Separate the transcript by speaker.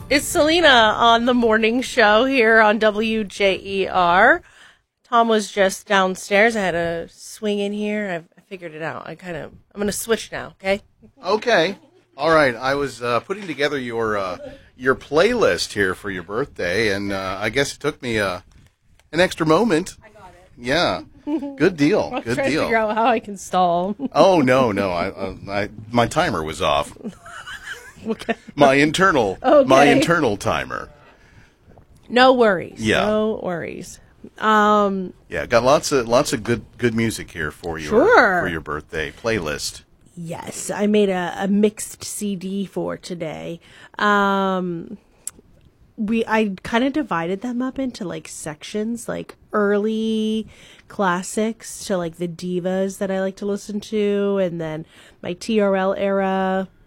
Speaker 1: It's Selena on the morning show here on WJER. Tom was just downstairs. I had to swing in here. I figured it out. I'm going to switch now, okay?
Speaker 2: Okay. All right. I was putting together your playlist here for your birthday, and I guess it took me an extra moment.
Speaker 1: I got it.
Speaker 2: Yeah. Good deal.
Speaker 1: I'm
Speaker 2: Good
Speaker 1: trying to
Speaker 2: deal.
Speaker 1: figure out how I can stall.
Speaker 2: Oh, no. I my timer was off.
Speaker 1: Okay.
Speaker 2: My internal timer.
Speaker 1: No worries.
Speaker 2: Yeah.
Speaker 1: No worries.
Speaker 2: Yeah, got lots of good music here for you for your birthday playlist.
Speaker 1: Yes, I made a mixed CD for today. I kind of divided them up into like sections, like early classics to like the divas that I like to listen to, and then my TRL era